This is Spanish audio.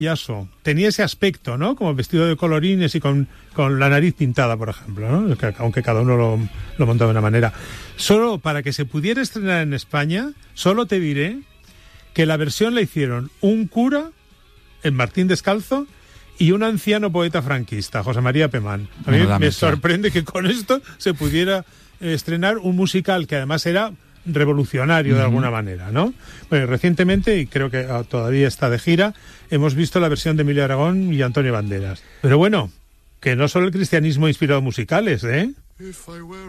payaso. Tenía ese aspecto, ¿no? Como vestido de colorines y con la nariz pintada, por ejemplo, ¿no? Aunque cada uno lo montaba de una manera. Solo para que se pudiera estrenar en España, solo te diré que la versión la hicieron un cura en Martín Descalzo y un anciano poeta franquista, José María Pemán. A mí me sorprende que con esto se pudiera estrenar un musical que además era revolucionario de alguna manera, ¿no? Bueno, recientemente, y creo que todavía está de gira, hemos visto la versión de Emilio Aragón y Antonio Banderas. Pero bueno, que no solo el cristianismo ha inspirado musicales, ¿eh?